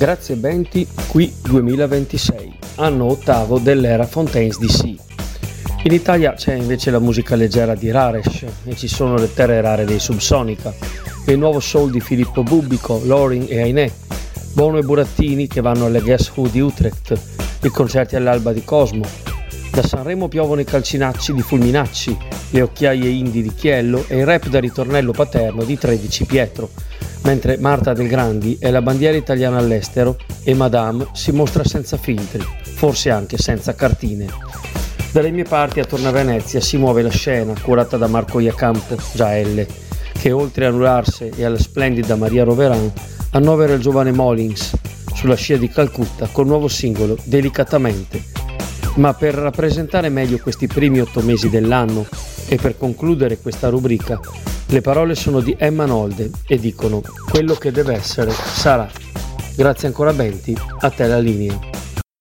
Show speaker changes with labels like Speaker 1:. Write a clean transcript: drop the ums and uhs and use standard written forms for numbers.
Speaker 1: Grazie Benti, qui 2026, anno ottavo dell'era Fontaines DC. In Italia c'è invece la musica leggera di Raresh e ci sono le terre rare dei Subsonica, e il nuovo soul di Filippo Bubbico, Loring e Ainè, Bono e Burattini che vanno alle Guess Who di Utrecht, i concerti all'Alba di Cosmo. Da Sanremo piovono i calcinacci di Fulminacci, le occhiaie indie di Chiello e il rap da ritornello paterno di 13 Pietro, mentre Marta Del Grandi è la bandiera italiana all'estero e Madame si mostra senza filtri, forse anche senza cartine. Dalle mie parti attorno a Venezia si muove la scena curata da Marco Iacampo, già L, che oltre a Nularse e alla splendida Maria Roveran annovera il giovane Molins sulla scia di Calcutta col nuovo singolo Delicatamente. Ma per rappresentare meglio questi primi 8 mesi dell'anno e per concludere questa rubrica, le parole sono di Emma Nolde e dicono: quello che deve essere sarà. Grazie ancora Benti, a te la linea.